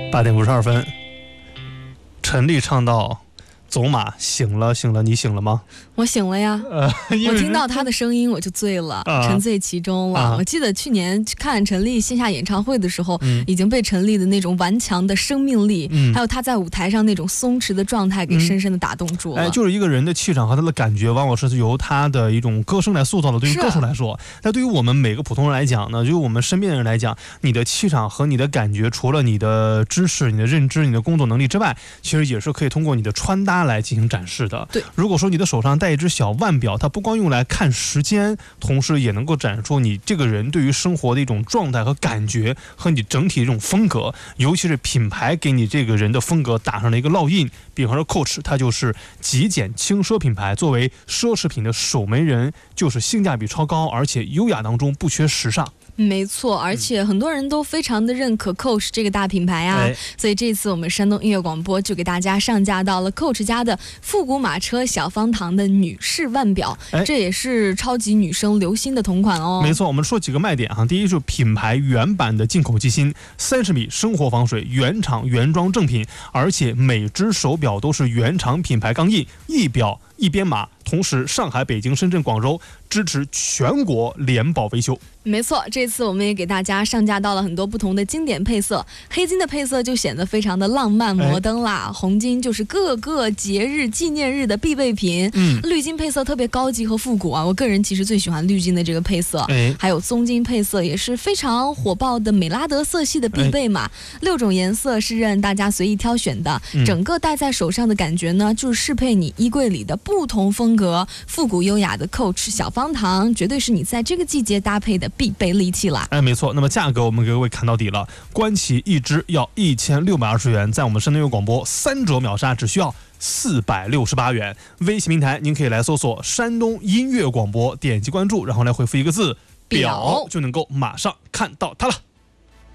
8:52，陈粒唱到走马醒了醒了，你醒了吗？ 我醒了呀，我听到他的声音我就醉了，沉醉其中了。我记得去年去看陈粒线下演唱会的时候，已经被陈粒的那种顽强的生命力，还有他在舞台上那种松弛的状态给深深的打动住了。 就是一个人的气场和他的感觉，往往是由他的一种歌声来塑造的。对于歌手来说，但对于我们每个普通人来讲呢，对于我们身边的人来讲，你的气场和你的感觉，除了你的知识、你的认知、你的工作能力之外，其实也是可以通过你的穿搭来进行展示的。 对， 如果说你的手上戴一只小腕表，它不光用来看时间，同时也能够展示出你这个人对于生活的一种状态和感觉，和你整体的一种风格，尤其是品牌给你这个人的风格打上了一个烙印。比方说 Coach， 它就是极简轻奢品牌，作为奢侈品的守门人，就是性价比超高，而且优雅当中不缺时尚。 没错，而且很多人都非常的认可 Coach 这个大品牌啊，所以这次我们山东音乐广播就给大家上架到了 Coach 家的复古马车小方糖的女士腕表，这也是超级女生流心的同款哦。 没错，我们说几个卖点哈，第一是品牌原版的进口机芯，30米生活防水，原厂原装正品，而且每只手表都是原厂品牌钢印，一表一编码，同时上海、北京、深圳、广州支持全国联保维修。 没错，这次我们也给大家上架到了很多不同的经典配色，黑金的配色就显得非常的浪漫摩登啦，红金就是各个节日纪念日的必备品，绿金配色特别高级和复古啊，我个人其实最喜欢绿金的这个配色，还有棕金配色也是非常火爆的美拉德色系的必备嘛，6种颜色是任大家随意挑选的，整个戴在手上的感觉呢，就是适配你衣柜里的不同风格，复古优雅的 Coach 小方糖绝对是你在这个季节搭配的必备利器啦。 没错，那么价格我们给各位看到底了，官旗一支要1620元，在我们山东音乐广播3折秒杀只需要468元。微信平台您可以来搜索山东音乐广播，点击关注，然后来回复一个字表，就能够马上看到它了。